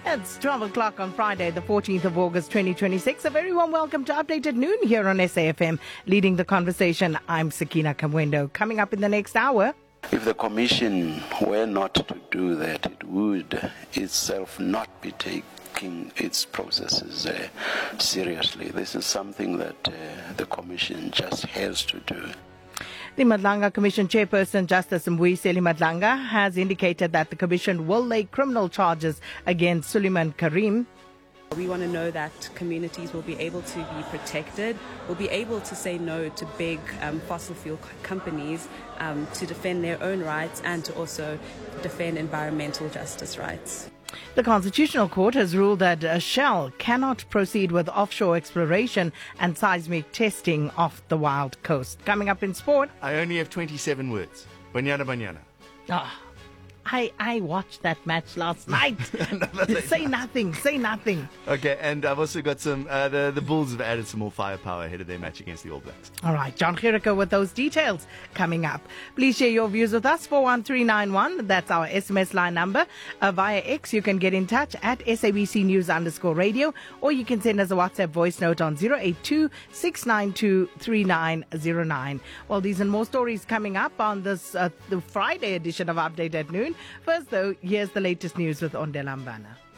It's 12 o'clock on Friday, the 14th of August, 2026. A very warm welcome to Update at Noon here on SAFM. Leading the conversation, I'm Sakina Kamwendo. Coming up in the next hour. If the Commission were not to do that, it would itself not be taking its processes seriously. This is something that the Commission just has to do. The Madlanga Commission Chairperson Justice Mbuyiseli Madlanga has indicated that the Commission will lay criminal charges against Suleiman Karim. We want to know that communities will be able to be protected, will be able to say no to big fossil fuel companies to defend their own rights and to also defend environmental justice rights. The Constitutional Court has ruled that Shell cannot proceed with offshore exploration and seismic testing off the Wild Coast. Coming up in sport. I only have 27 words. Banyana, banyana. I watched that match last night. Say nothing. Okay, and I've also got some, the Bulls have added some more firepower ahead of their match against the All Blacks. All right, John Chirico with those details coming up. Please share your views with us, 41391. That's our SMS line number. Via X, you can get in touch at SABC News_radio, or you can send us a WhatsApp voice note on 082-692-3909. Well, these and more stories coming up on this the Friday edition of Update at Noon. First, though, here's the latest news with Ondela Mbana.